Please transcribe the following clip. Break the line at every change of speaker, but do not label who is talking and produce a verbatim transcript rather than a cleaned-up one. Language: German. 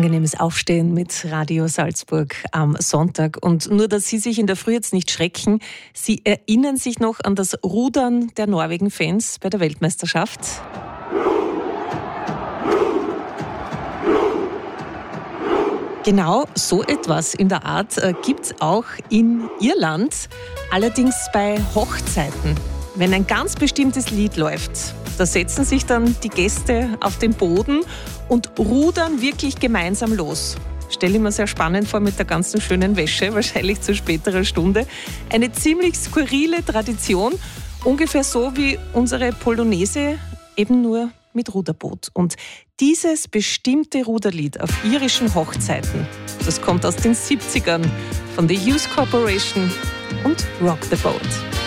Angenehmes Aufstehen mit Radio Salzburg am Sonntag. Und nur, dass Sie sich in der Früh jetzt nicht schrecken, Sie erinnern sich noch an das Rudern der Norwegen-Fans bei der Weltmeisterschaft? Genau so etwas in der Art äh, gibt es auch in Irland, allerdings bei Hochzeiten. Wenn ein ganz bestimmtes Lied läuft, da setzen sich dann die Gäste auf den Boden und rudern wirklich gemeinsam los. Stelle ich mir sehr spannend vor mit der ganzen schönen Wäsche, wahrscheinlich zu späterer Stunde. Eine ziemlich skurrile Tradition, ungefähr so wie unsere Polonaise, eben nur mit Ruderboot. Und dieses bestimmte Ruderlied auf irischen Hochzeiten, das kommt aus den siebzigern von The Hughes Corporation und Rock the Boat.